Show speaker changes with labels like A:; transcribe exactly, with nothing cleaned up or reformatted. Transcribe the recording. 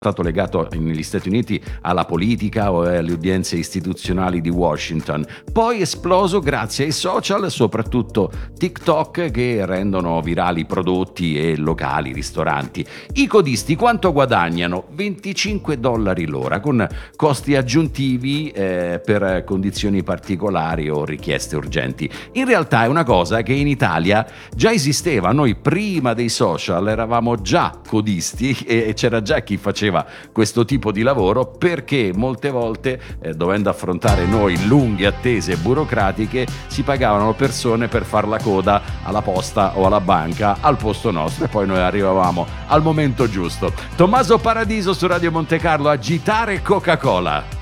A: stato legato negli Stati Uniti alla politica o alle udienze istituzionali di Washington, poi esploso grazie ai social, soprattutto TikTok, che rendono virali prodotti e locali, ristoranti. I codisti quanto guadagnano? venticinque dollari l'ora, con costi aggiuntivi eh, per condizioni particolari o richieste urgenti. In realtà è una cosa che in Italia già esisteva. Noi prima dei social eravamo già codisti e c'era già chi faceva questo tipo di lavoro, perché molte volte eh, dovendo affrontare noi lunghe attese burocratiche, si pagavano persone per far la coda alla posta o alla banca al posto nostro, e poi noi arrivavamo al momento giusto. Tommaso Paradiso su Radio Monte Carlo, Agitare Coca-Cola.